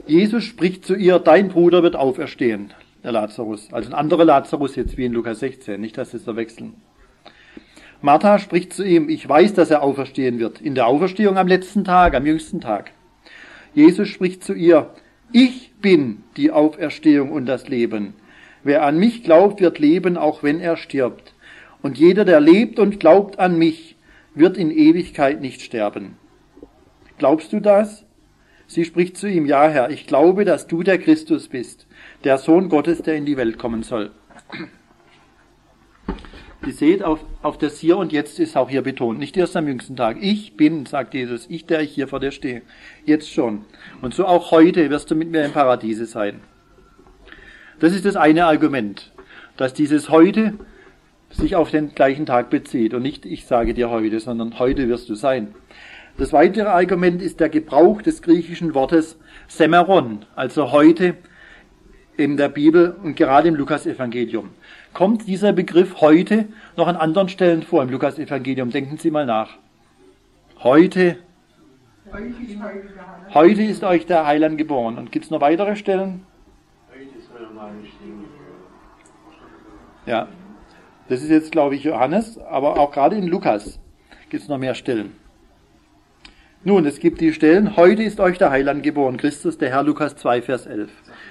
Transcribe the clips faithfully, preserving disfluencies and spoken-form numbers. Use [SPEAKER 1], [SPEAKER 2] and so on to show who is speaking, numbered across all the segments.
[SPEAKER 1] Jesus spricht zu ihr, dein Bruder wird auferstehen, der Lazarus. Also ein anderer Lazarus jetzt wie in Lukas sechzehn, nicht, dass Sie es verwechseln. Martha spricht zu ihm, ich weiß, dass er auferstehen wird. In der Auferstehung am letzten Tag, am jüngsten Tag. Jesus spricht zu ihr, ich bin die Auferstehung und das Leben. Wer an mich glaubt, wird leben, auch wenn er stirbt. Und jeder, der lebt und glaubt an mich, wird in Ewigkeit nicht sterben. Glaubst du das? Sie spricht zu ihm, ja Herr, ich glaube, dass du der Christus bist, der Sohn Gottes, der in die Welt kommen soll. Ihr seht, auf, auf das Hier und Jetzt ist auch hier betont, nicht erst am jüngsten Tag. Ich bin, sagt Jesus, ich, der ich hier vor dir stehe, jetzt schon. Und so auch heute wirst du mit mir im Paradiese sein. Das ist das eine Argument, dass dieses heute sich auf den gleichen Tag bezieht und nicht ich sage dir heute, sondern heute wirst du sein. Das weitere Argument ist der Gebrauch des griechischen Wortes Semeron, also heute in der Bibel und gerade im Lukasevangelium. Kommt dieser Begriff heute noch an anderen Stellen vor im Lukasevangelium? Denken Sie mal nach. Heute, heute ist euch der Heiland geboren. Und gibt es noch weitere Stellen? Ja, das ist jetzt, glaube ich, Johannes, aber auch gerade in Lukas gibt es noch mehr Stellen. Nun, es gibt die Stellen, heute ist euch der Heiland geboren, Christus, der Herr, Lukas zwei, Vers elf.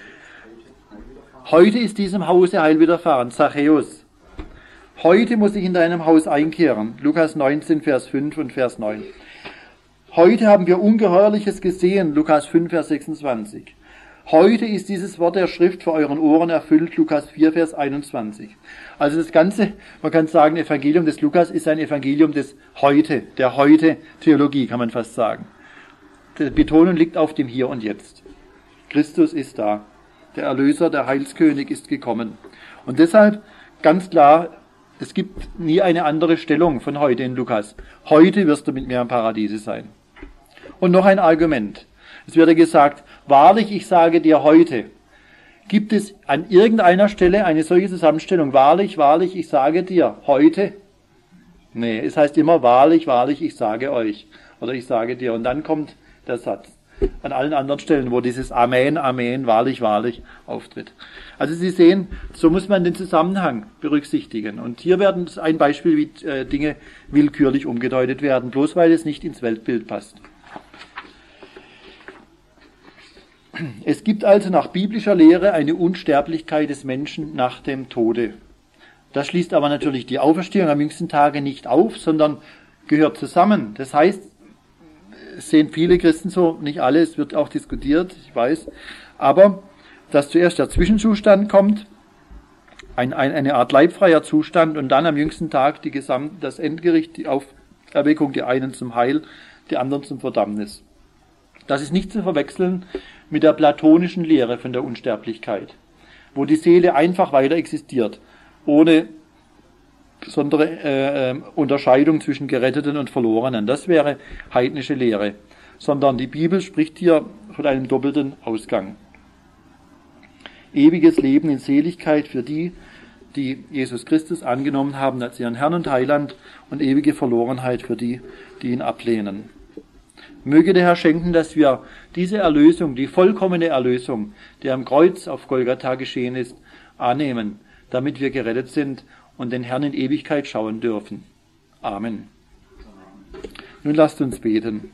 [SPEAKER 1] Heute ist diesem Hause Heil widerfahren, Zachäus. Heute muss ich in deinem Haus einkehren, Lukas neunzehn, Vers fünf und Vers neun. Heute haben wir Ungeheuerliches gesehen, Lukas fünf, Vers sechsundzwanzig. Heute ist dieses Wort der Schrift vor euren Ohren erfüllt, Lukas vier, Vers einundzwanzig. Also das ganze, man kann sagen, Evangelium des Lukas ist ein Evangelium des Heute, der Heute-Theologie, kann man fast sagen. Die Betonung liegt auf dem Hier und Jetzt. Christus ist da. Der Erlöser, der Heilskönig ist gekommen. Und deshalb ganz klar, es gibt nie eine andere Stellung von heute in Lukas. Heute wirst du mit mir im Paradiese sein. Und noch ein Argument. Es wird gesagt, wahrlich, ich sage dir heute. Gibt es an irgendeiner Stelle eine solche Zusammenstellung? Wahrlich, wahrlich, ich sage dir heute. Nee, es heißt immer wahrlich, wahrlich, ich sage euch. Oder ich sage dir. Und dann kommt der Satz. An allen anderen Stellen, wo dieses Amen, Amen, wahrlich, wahrlich auftritt. Also Sie sehen, so muss man den Zusammenhang berücksichtigen. Und hier werden ein Beispiel, wie äh, Dinge willkürlich umgedeutet werden, bloß weil es nicht ins Weltbild passt. Es gibt also nach biblischer Lehre eine Unsterblichkeit des Menschen nach dem Tode. Das schließt aber natürlich die Auferstehung am jüngsten Tage nicht auf, sondern gehört zusammen. Das heißt, es sehen viele Christen so, nicht alle, es wird auch diskutiert, ich weiß, aber dass zuerst der Zwischenzustand kommt, ein, ein, eine Art leibfreier Zustand und dann am jüngsten Tag die Gesamt, das Endgericht, die Auferweckung, die einen zum Heil, die anderen zum Verdammnis. Das ist nicht zu verwechseln mit der platonischen Lehre von der Unsterblichkeit, wo die Seele einfach weiter existiert, ohne besondere äh, Unterscheidung zwischen Geretteten und Verlorenen. Das wäre heidnische Lehre. Sondern die Bibel spricht hier von einem doppelten Ausgang. Ewiges Leben in Seligkeit für die, die Jesus Christus angenommen haben als ihren Herrn und Heiland, und ewige Verlorenheit für die, die ihn ablehnen. Möge der Herr schenken, dass wir diese Erlösung, die vollkommene Erlösung, die am Kreuz auf Golgatha geschehen ist, annehmen, damit wir gerettet sind und den Herrn in Ewigkeit schauen dürfen. Amen. Nun lasst uns beten.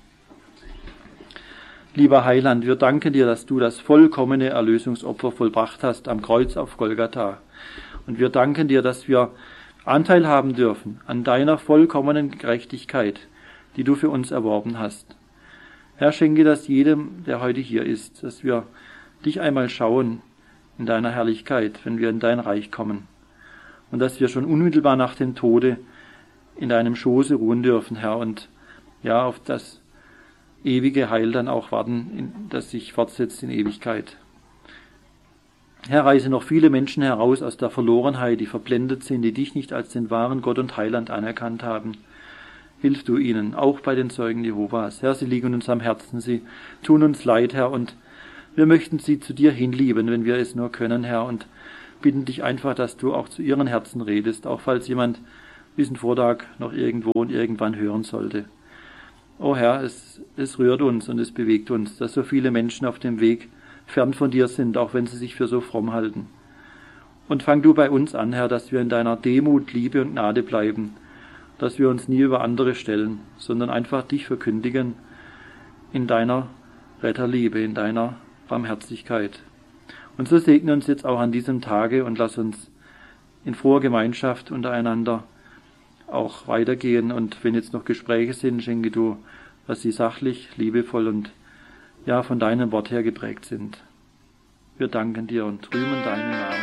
[SPEAKER 1] Lieber Heiland, wir danken dir, dass du das vollkommene Erlösungsopfer vollbracht hast am Kreuz auf Golgatha. Und wir danken dir, dass wir Anteil haben dürfen an deiner vollkommenen Gerechtigkeit, die du für uns erworben hast. Herr, schenke das jedem, der heute hier ist, dass wir dich einmal schauen in deiner Herrlichkeit, wenn wir in dein Reich kommen. Und dass wir schon unmittelbar nach dem Tode in deinem Schoße ruhen dürfen, Herr, und ja, auf das ewige Heil dann auch warten, das sich fortsetzt in Ewigkeit. Herr, reiße noch viele Menschen heraus aus der Verlorenheit, die verblendet sind, die dich nicht als den wahren Gott und Heiland anerkannt haben. Hilf du ihnen, auch bei den Zeugen Jehovas. Herr, sie liegen uns am Herzen, sie tun uns leid, Herr, und wir möchten sie zu dir hinlieben, wenn wir es nur können, Herr, und bitten dich einfach, dass du auch zu ihren Herzen redest, auch falls jemand diesen Vortrag noch irgendwo und irgendwann hören sollte. O Herr, es, es rührt uns und es bewegt uns, dass so viele Menschen auf dem Weg fern von dir sind, auch wenn sie sich für so fromm halten. Und fang du bei uns an, Herr, dass wir in deiner Demut, Liebe und Gnade bleiben, dass wir uns nie über andere stellen, sondern einfach dich verkündigen in deiner Retterliebe, in deiner Barmherzigkeit. Und so segne uns jetzt auch an diesem Tage und lass uns in froher Gemeinschaft untereinander auch weitergehen. Und wenn jetzt noch Gespräche sind, schenke du, dass sie sachlich, liebevoll und ja von deinem Wort her geprägt sind. Wir danken dir und rühmen deinen Namen.